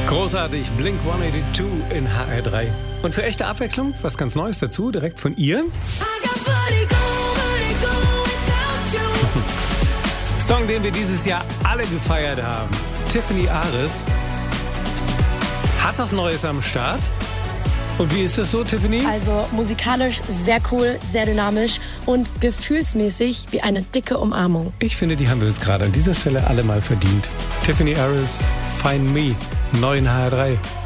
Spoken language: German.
Großartig, Blink 182 in HR3. Und für echte Abwechslung, was ganz Neues dazu, direkt von ihr. Song, den wir dieses Jahr alle gefeiert haben. Tiffany Aris hat was Neues am Start. Und wie ist das so, Tiffany? Also musikalisch sehr cool, sehr dynamisch und gefühlsmäßig wie eine dicke Umarmung. Ich finde, die haben wir uns gerade an dieser Stelle alle mal verdient. Tiffany Aris, Find Me, neu in HR3.